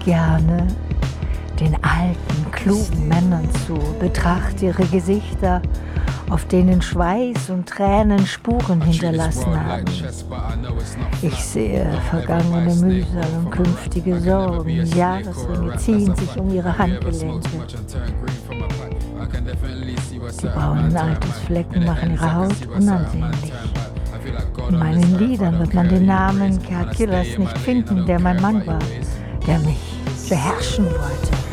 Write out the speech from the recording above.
gerne den alten, klugen Männern zu, betrachte ihre Gesichter, auf denen Schweiß und Tränen Spuren hinterlassen haben. Ich sehe vergangene Mühsal und künftige Sorgen, Jahresringe ziehen sich um ihre Handgelenke. Die braunen Altersflecken machen ihre Haut unansehnlich. In meinen Liedern wird man den Namen Kerkiras nicht finden, der mein Mann war, der mich beherrschen wollte.